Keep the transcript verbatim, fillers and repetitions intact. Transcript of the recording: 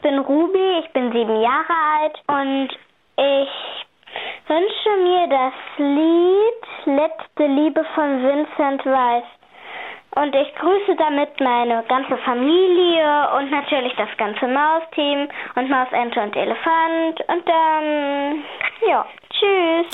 bin Ruby, ich bin sieben Jahre alt und ich wünsche mir das Lied Letzte Liebe von Vincent Weiss. Und ich grüße damit meine ganze Familie und natürlich das ganze Mausteam und Maus, Ente und Elefant. Und dann, ja, tschüss.